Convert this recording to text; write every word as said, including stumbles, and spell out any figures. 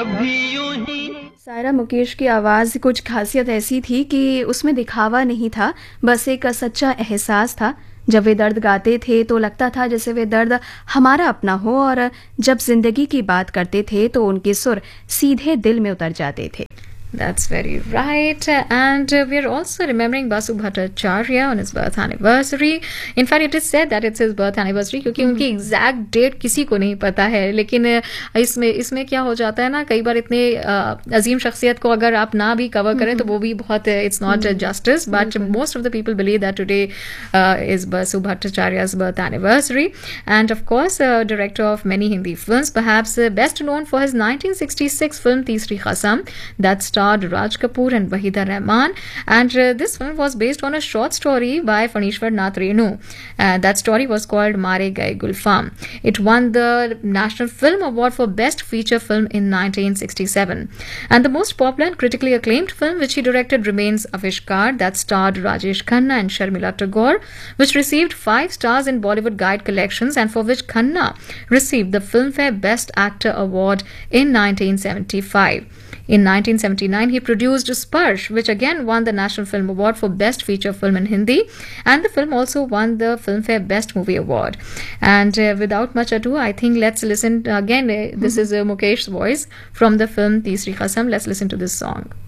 अभी यूं ही। सायरा मुकेश की आवाज़ कुछ खासियत ऐसी थी कि उसमें दिखावा नहीं था, बस एक सच्चा एहसास था। जब वे दर्द गाते थे तो लगता था जैसे वे दर्द हमारा अपना हो, और जब जिंदगी की बात करते थे तो उनके सुर सीधे दिल में उतर जाते थे। That's very right. And uh, we are also remembering Basu Bhattacharya on his birth anniversary. In fact, it is said that it's his birth anniversary क्योंकि उनकी एग्जैक्ट डेट किसी को नहीं पता है. लेकिन इसमें इसमें क्या हो जाता है ना, कई बार इतने अजीम शख्सियत को अगर आप ना भी कवर करें तो वो भी बहुत, it's not justice. But most of the people believe that today uh, is Basu Bhattacharya's birth anniversary. And of course, uh, director of many Hindi films, perhaps uh, best known for his nineteen sixty-six film Teesri Qasam that starred Raj Kapoor and Wahida Rahman, and uh, this film was based on a short story by Phanishwar Nath Renu. Uh, that story was called Mare Gaye Gulfam. It won the National Film Award for Best Feature Film in nineteen sixty-seven. And the most popular and critically acclaimed film which he directed remains Avishkar, that starred Rajesh Khanna and Sharmila Tagore, which received five stars in Bollywood Guide collections, and for which Khanna received the Filmfare Best Actor Award in nineteen seventy-five. In nineteen seventy-nine, he produced Sparsh, which again won the National Film Award for Best Feature Film in Hindi, and the film also won the Filmfare Best Movie Award. And uh, without much ado, I think let's listen again. Uh, this is uh, Mukesh's voice from the film Teesri Qasam. Let's listen to this song.